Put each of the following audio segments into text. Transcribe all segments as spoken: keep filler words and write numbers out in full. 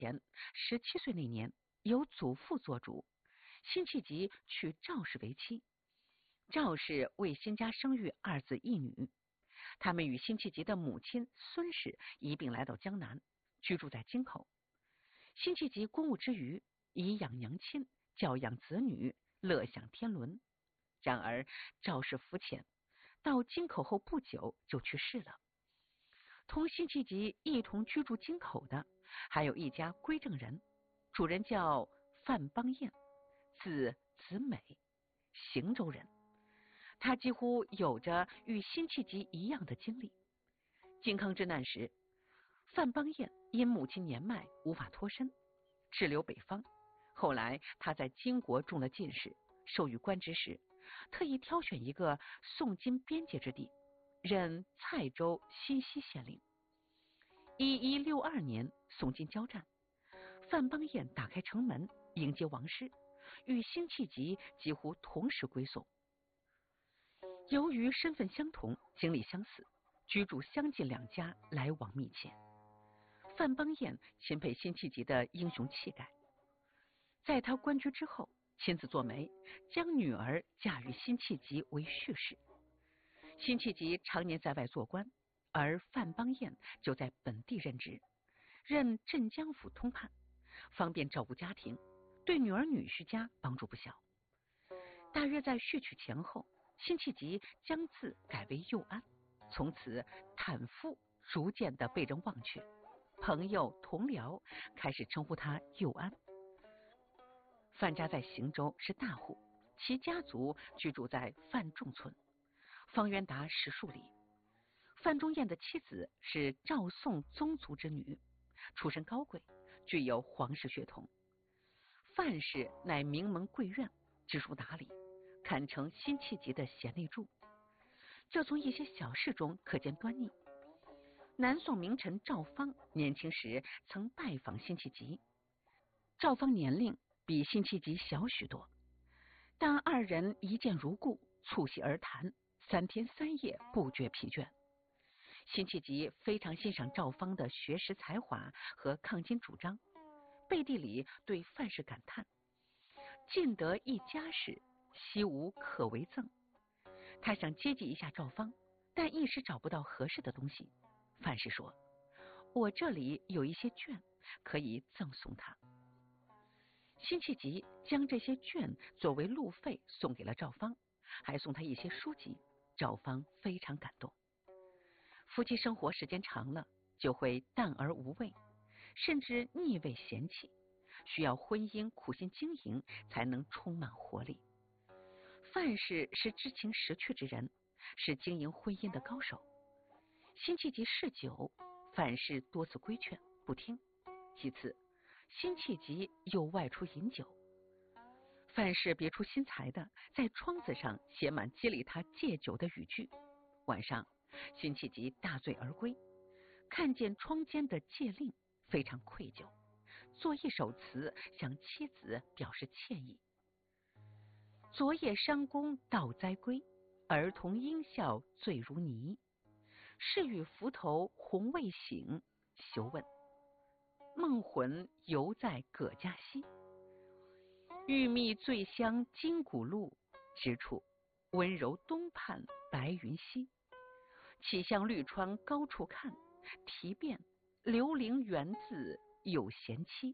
前，十七岁那年，由祖父做主，辛弃疾娶赵氏为妻。赵氏为辛家生育二子一女，他们与辛弃疾的母亲孙氏一并来到江南，居住在京口。辛弃疾公务之余，以养娘亲，教养子女，乐享天伦。然而赵氏浮浅，到京口后不久就去世了。同辛弃疾一同居住京口的还有一家归正人，主人叫范邦彦，字子美，邢州人。他几乎有着与辛弃疾一样的经历。靖康之难时，范邦彦因母亲年迈无法脱身，滞留北方。后来他在金国中了进士，授予官职时，特意挑选一个宋金边界之地，任蔡州新溪县令。一一六二年，宋金交战，范邦彦打开城门迎接王师，与辛弃疾几乎同时归宋。由于身份相同，经历相似，居住相近两家来往密切。范邦彦钦佩辛弃疾的英雄气概，在他官居之后，亲自做媒，将女儿嫁与辛弃疾为婿氏。辛弃疾常年在外做官，而范邦彦就在本地任职，任镇江府通判，方便照顾家庭，对女儿女婿家帮助不小。大约在续娶前后，辛弃疾将字改为佑安，从此坦夫逐渐的被人忘却，朋友同僚开始称呼他佑安。范家在邢州是大户，其家族居住在范仲村，方圆达十数里。范仲淹的妻子是赵宋宗族之女，出身高贵，具有皇室血统。范氏乃名门贵院，知书达理，堪称辛弃疾的贤内助。这从一些小事中可见端倪。南宋名臣赵方年轻时曾拜访辛弃疾，赵方年龄比辛弃疾小许多，但二人一见如故，促膝而谈，三天三夜不觉疲倦。辛弃疾非常欣赏赵方的学识才华和抗金主张，背地里对范氏感叹：尽得一家室，悉无可为赠。他想接济一下赵方，但一时找不到合适的东西。范氏说：我这里有一些卷，可以赠送他。辛弃疾将这些卷作为路费送给了赵方，还送他一些书籍，赵方非常感动。夫妻生活时间长了，就会淡而无味，甚至腻味嫌弃，需要婚姻苦心经营才能充满活力。范氏是知情识趣之人，是经营婚姻的高手。辛弃疾嗜酒，范氏多次规劝不听。其次，辛弃疾又外出饮酒，范氏别出心裁的在窗子上写满激励他戒酒的语句。晚上，辛弃疾大醉而归，看见窗间的戒令，非常愧疚，作一首词向妻子表示歉意。昨夜山宫道哉归，儿童应笑醉如泥。是与浮头红未醒，休问梦魂犹在葛家西。玉密醉香金谷露，直处温柔东畔白云西。岂向绿窗高处看，题遍刘伶园字有贤妻。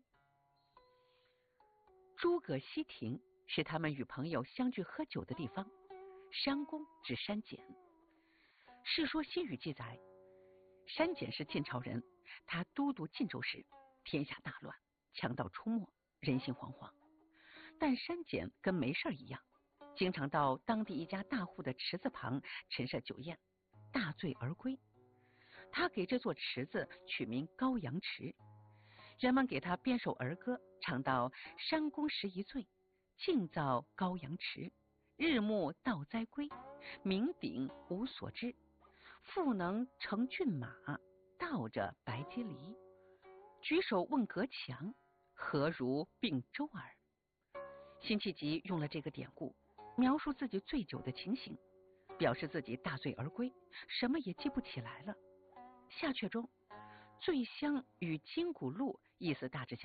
诸葛西亭是他们与朋友相聚喝酒的地方，山公指山简。《世说新语》记载，山简是晋朝人，他都督晋州时，天下大乱，强盗出没，人心惶惶。但山简跟没事一样，经常到当地一家大户的池子旁陈设酒宴，大醉而归。他给这座池子取名高阳池，人们给他编首儿歌，唱到山公时一醉，静造高阳池，日暮道哉归，名鼎无所知。复能乘骏马，倒着白阶离。举手问阁墙，何如并舟耳。辛弃疾用了这个典故，描述自己醉酒的情形，表示自己大醉而归，什么也记不起来了。下阙中醉香与金谷露意思大致相